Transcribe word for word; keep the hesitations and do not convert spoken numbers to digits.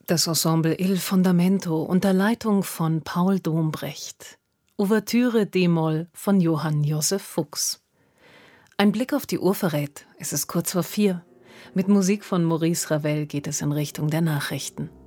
Das Ensemble Il Fondamento unter Leitung von Paul Dombrecht. Ouvertüre d-Moll von Johann Joseph Fuchs. Ein Blick auf die Uhr verrät, es ist kurz vor vier. Mit Musik von Maurice Ravel geht es in Richtung der Nachrichten.